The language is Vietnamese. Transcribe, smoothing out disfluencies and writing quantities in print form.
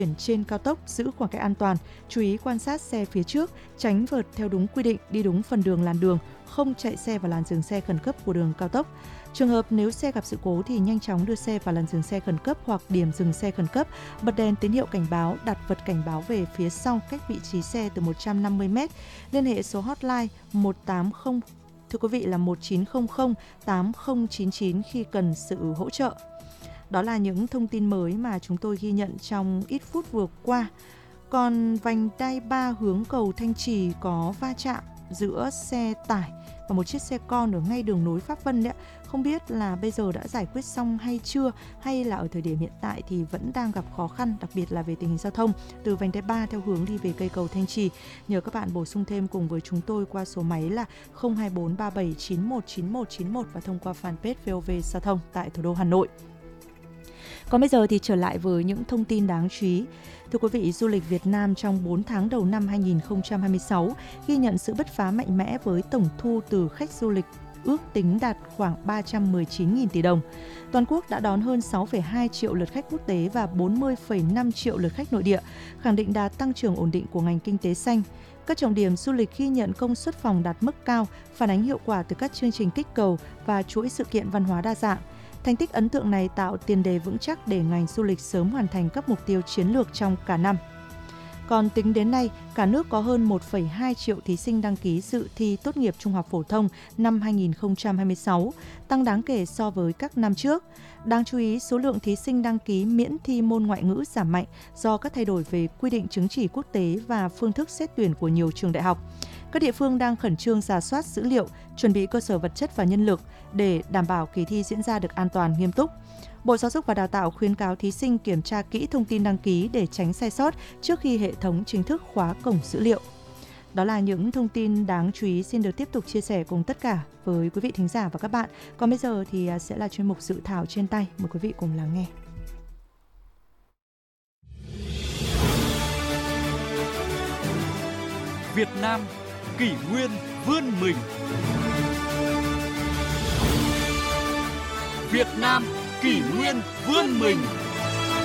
chuyển trên cao tốc giữ khoảng cách an toàn, chú ý quan sát xe phía trước, tránh vượt theo đúng quy định, đi đúng phần đường làn đường, không chạy xe vào làn dừng xe khẩn cấp của đường cao tốc. Trường hợp nếu xe gặp sự cố thì nhanh chóng đưa xe vào làn dừng xe khẩn cấp hoặc điểm dừng xe khẩn cấp, bật đèn tín hiệu cảnh báo, đặt vật cảnh báo về phía sau cách vị trí xe từ 150 m, liên hệ số hotline 180 thưa quý vị là 1900 8099 khi cần sự hỗ trợ. Đó là những thông tin mới mà chúng tôi ghi nhận trong ít phút vừa qua. Còn vành đai 3 hướng cầu Thanh Trì có va chạm giữa xe tải và một chiếc xe con ở ngay đường nối Pháp Vân đấy. Không biết là bây giờ đã giải quyết xong hay chưa, hay là ở thời điểm hiện tại thì vẫn đang gặp khó khăn, đặc biệt là về tình hình giao thông từ vành đai 3 theo hướng đi về cây cầu Thanh Trì. Nhờ các bạn bổ sung thêm cùng với chúng tôi qua số máy là 02437919191 và thông qua fanpage VOV Giao thông tại thủ đô Hà Nội. Còn bây giờ thì trở lại với những thông tin đáng chú ý. Thưa quý vị, du lịch Việt Nam trong 4 tháng đầu năm 2026 ghi nhận sự bứt phá mạnh mẽ với tổng thu từ khách du lịch ước tính đạt khoảng 319.000 tỷ đồng. Toàn quốc đã đón hơn 6,2 triệu lượt khách quốc tế và 40,5 triệu lượt khách nội địa, khẳng định đà tăng trưởng ổn định của ngành kinh tế xanh. Các trọng điểm du lịch ghi nhận công suất phòng đạt mức cao, phản ánh hiệu quả từ các chương trình kích cầu và chuỗi sự kiện văn hóa đa dạng. Thành tích ấn tượng này tạo tiền đề vững chắc để ngành du lịch sớm hoàn thành các mục tiêu chiến lược trong cả năm. Còn tính đến nay, cả nước có hơn 1,2 triệu thí sinh đăng ký dự thi tốt nghiệp trung học phổ thông năm 2026, tăng đáng kể so với các năm trước. Đáng chú ý, số lượng thí sinh đăng ký miễn thi môn ngoại ngữ giảm mạnh do các thay đổi về quy định chứng chỉ quốc tế và phương thức xét tuyển của nhiều trường đại học. Các địa phương đang khẩn trương rà soát dữ liệu, chuẩn bị cơ sở vật chất và nhân lực để đảm bảo kỳ thi diễn ra được an toàn, nghiêm túc. Bộ Giáo dục và Đào tạo khuyến cáo thí sinh kiểm tra kỹ thông tin đăng ký để tránh sai sót trước khi hệ thống chính thức khóa cổng dữ liệu. Đó là những thông tin đáng chú ý xin được tiếp tục chia sẻ cùng tất cả với quý vị thính giả và các bạn. Còn bây giờ thì sẽ là chuyên mục dự thảo trên tay. Mời quý vị cùng lắng nghe. Việt Nam kỷ nguyên vươn mình. Việt Nam kỷ nguyên vươn mình.